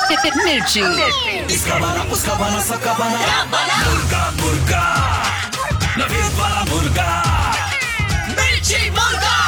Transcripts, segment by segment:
मिर्ची। इसका बना उसका बना सबका बना मुर्गा मुर्गा नवीद वाला मुर्गा मिर्ची मुर्गा।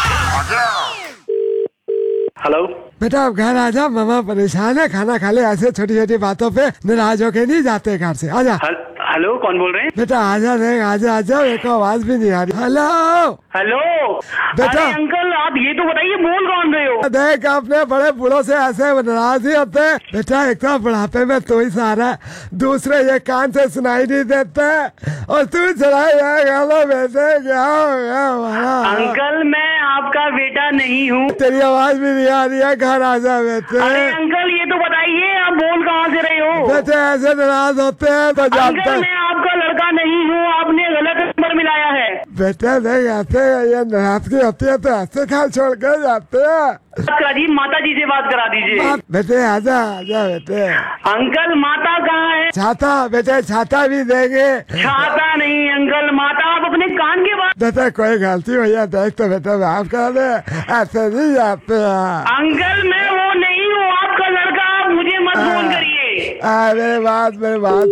हेलो बेटा अब घर आ जा, मामा परेशान है, खाना खा ले, ऐसे छोटी छोटी बातों पे नाराज होके नहीं जाते घर से। आजा हेलो, कौन बोल रहे हैं? बेटा आजा रे, आजा आजा, मेरे को आवाज भी नहीं आ रही। हेलो हेलो बेटा। अरे अंकल, आप ये तो बताइए बोल कौन रहे हो? देख अपने बड़े बूढ़ों से ऐसे नाराज ही होते हैं बेटा। एक तो बुढ़ापे में तू ही सहारा, दूसरे ये कान से सुनाई नहीं देते और तू चलाए गाना बेटे, क्या हो गया हमारा? अंकल मैं आपका बेटा नहीं हूँ। तेरी आवाज भी नहीं आ रही है, घर आ जा बेटे। अरे अंकल ये तो बताइए आप बोल कहाँ से रहे हो? बेटे ऐसे नाराज होते हैं तो जानते अंकल मैं आपका लड़का नहीं हूँ, आपने गलत नंबर मिलाया है। बेटे देख ऐसे ये नाराजगी होती है तो ऐसे ख्याल छोड़ कर जाते हैं। बात करा दीजिए, माता जी से बात करा दीजिए। बेटे आजा आजा बेटे। अंकल माता कहाँ है? छाता बेटे, छाता भी देंगे। छाता नहीं अंकल, माता आप अपने कान के बात। बेटे कोई गलती हुई है देख तो बेटे माफ कर दे, ऐसे नहीं जाते हैं। अंकल मैं वो नहीं हूँ, आपका लड़का, आप मुझे मत फोन करिए। मेरे बात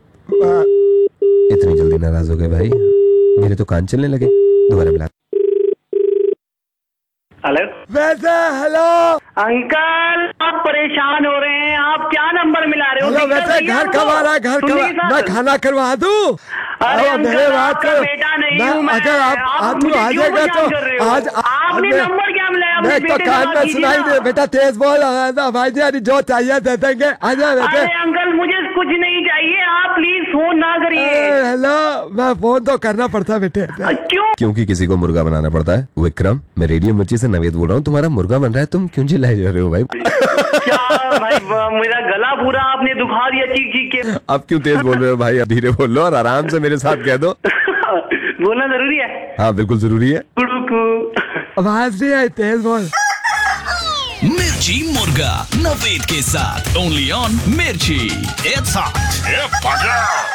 इतनी जल्दी नाराज हो गए भाई, मेरे तो कान चलने लगे। दोबारा मिला। हेलो बेटे हेलो। अंकल आप परेशान हो रहे हैं, आप क्या नंबर मिला रहे हो? हेलो बेटे, घर कब आ रहा है? घर कब? मैं खाना करवा दूं? अरे मेरे बात आपका करो। बेटा नहीं हूँ मैं। अगर आप मुझे आ क्यों जाएगा परेशान तो कर रहे हो? आज आपने नंबर क्या मिलाया? अपने देख तो बेटे से कान बात में कीजिए सुनाई ना। दे बेटा, तेज बोल। भाई जी अरे जो चाहिए दे देंगे। आजा बेटे। अरे अंकल मुझे कुछ नहीं चाहिए, आप प्लीज फोन ना करिए। हेलो, मैं फोन तो करना पड़ता बेटे। क्यों? क्योंकि किसी को मुर्गा बनाना पड़ता है। विक्रम, मैं रेडियो मिर्ची से नवेद बोल रहा हूँ, तुम्हारा मुर्गा बन रहा है, तुम क्यों चिल्लाए जा रहे हो भाई? क्या भाई, मेरा गला पूरा आपने दुखा दिया चीख चीख के। अब क्यों तेज बोल रहे हो भाई? अब धीरे बोल लो और आराम से मेरे साथ कह दो। बोलना जरूरी है। हाँ बिल्कुल जरूरी है। आवाज नहीं आई, तेज बोल। मिर्ची मुर्गा नवेद के साथ ओनली ऑन मिर्ची। It's hot.